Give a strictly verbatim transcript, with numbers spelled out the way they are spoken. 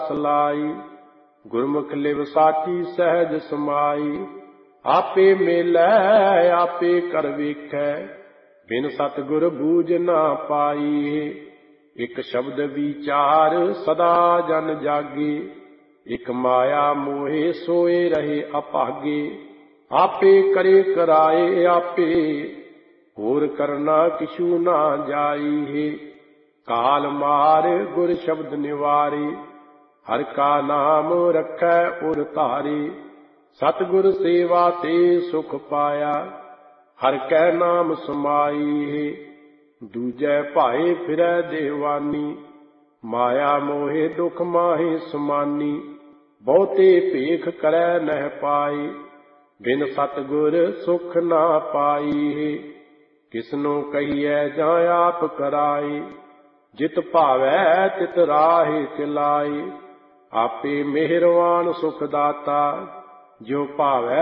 ਸਲਾਈ। ਗੁਰਮੁਖ ਲਿਵ ਸਾਚੀ ਸਹਿਜ ਸਮਾਈ। ਆਪੇ ਮੇਲੈ ਆਪੇ ਕਰ ਵੇਖੈ, ਬਿਨ ਸਤਿਗੁਰ ਬੂਝ ਨਾ ਪਾਈ। ਇਕ ਸ਼ਬਦ ਵਿਚਾਰ ਸਦਾ ਜਨ ਜਾਗੇ, ਇਕ ਮਾਇਆ ਮੋਹਿ ਸੋਏ ਰਹੇ ਅਭਾਗੇ। ਆਪੇ ਕਰੇ ਕਰਾਏ ਆਪੇ, ਹੋਰ ਕਰਨਾ ਕਿਛੂ ਨਾ ਜਾਈ। ਕਾਲ ਮਾਰ ਗੁਰ ਸ਼ਬਦ ਨਿਵਾਰੇ, ਹਰਿ ਕਾ ਨਾਮ ਰਖੈ ਉਰ ਧਾਰੇ। ਸਤਿਗੁਰ ਸੇਵਾ ਤੇ ਸੁਖ ਪਾਇਆ, ਹਰਿ ਕੈ ਨਾਮ ਸਮਾਈ। ਦੂਜੈ ਭਾਏ ਫਿਰੈ ਦੇਵਾਨੀ, ਮਾਇਆ ਮੋਹਿ ਦੁਖ ਮਾਹਿ ਸਮਾਨੀ। ਬਹੁਤੇ ਭੇਖ ਕਰੈ ਨਹਿ ਪਾਈ, ਬਿਨ ਸਤਿਗੁਰ ਸੁਖ ਨਾ ਪਾਈ। ਕਿਸਨੂੰ ਕਹੀਐ ਜਾਂ ਆਪ ਕਰਾਏ, ਜਿਤ ਭਾਵੈ ਤਿਤ ਰਾਹਿ ਚਲਾਏ। ਆਪੇ ਮਿਹਰਵਾਨ ਸੁਖ ਦਾਤਾ, ਜਿਉ ਭਾਵੈ